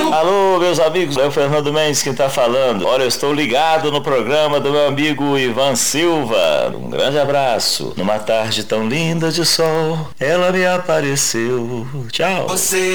Alô, meus amigos, é o Fernando Mendes quem tá falando. Olha, eu estou ligado no programa do meu amigo Ivan Silva. Um grande abraço. Numa tarde tão linda de sol, ela me apareceu. Tchau.